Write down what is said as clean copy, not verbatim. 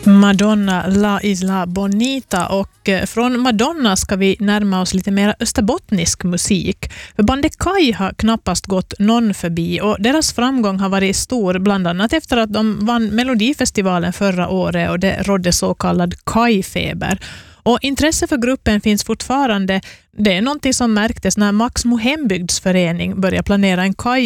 Madonna, La Isla Bonita, och från Madonna ska vi närma oss lite mer österbottnisk musik. För bandet Kai har knappast gått någon förbi och deras framgång har varit stor, bland annat efter att de vann Melodifestivalen förra året och det rådde så kallad Kai-feber. Och intresse för gruppen finns fortfarande. Det är någonting som märktes när Maxmo hembygdsförening började planera en Kai